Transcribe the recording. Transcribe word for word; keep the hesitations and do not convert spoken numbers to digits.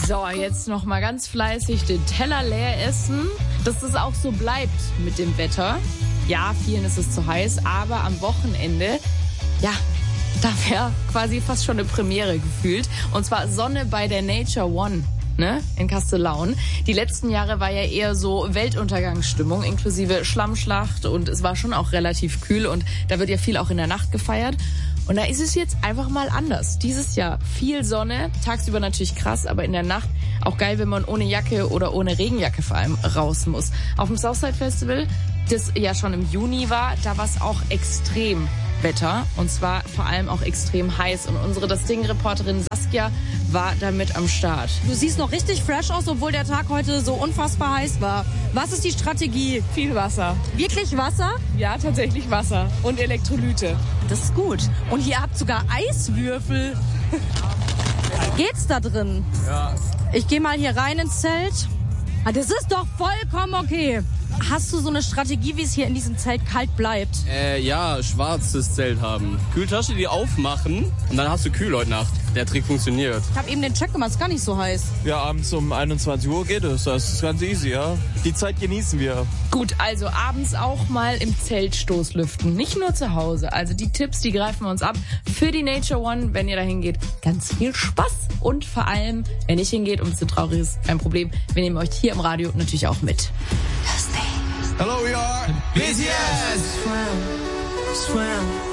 So, jetzt noch mal ganz fleißig den Teller leer essen, dass das auch so bleibt mit dem Wetter. Ja, vielen ist es zu heiß, aber am Wochenende, ja, da wäre quasi fast schon eine Premiere gefühlt. Und zwar Sonne bei der Nature One, ne, in Kastellaun. Die letzten Jahre war ja eher so Weltuntergangsstimmung, inklusive Schlammschlacht. Und es war schon auch relativ kühl und da wird ja viel auch in der Nacht gefeiert. Und da ist es jetzt einfach mal anders. Dieses Jahr viel Sonne, tagsüber natürlich krass, aber in der Nacht auch geil, wenn man ohne Jacke oder ohne Regenjacke vor allem raus muss. Auf dem Southside Festival, das ja schon im Juni war, da war es auch extrem Wetter und zwar vor allem auch extrem heiß. Und unsere Das Ding-Reporterin Saskia war damit am Start. Du siehst noch richtig fresh aus, obwohl der Tag heute so unfassbar heiß war. Was ist die Strategie? Viel Wasser. Wirklich Wasser? Ja, tatsächlich Wasser und Elektrolyte. Das ist gut. Und ihr habt sogar Eiswürfel. Geht's da drin? Ja. Ich gehe mal hier rein ins Zelt. Ah, das ist doch vollkommen okay. Hast du so eine Strategie, wie es hier in diesem Zelt kalt bleibt? Äh, ja, schwarzes Zelt haben. Kühltasche, die aufmachen und dann hast du kühl heute Nacht. Der Trick funktioniert. Ich habe eben den Check gemacht, ist gar nicht so heiß. Ja, abends um einundzwanzig Uhr geht es. Das ist ganz easy, ja. Die Zeit genießen wir. Gut, also abends auch mal im Zelt Stoßlüften, nicht nur zu Hause. Also die Tipps, die greifen wir uns ab für die Nature One, wenn ihr da hingeht. Ganz viel Spaß und vor allem, wenn nicht hingeht und es so traurig ist, kein Problem. Wir nehmen euch hier im Radio natürlich auch mit. Hello, we are B T S. Swim, swim.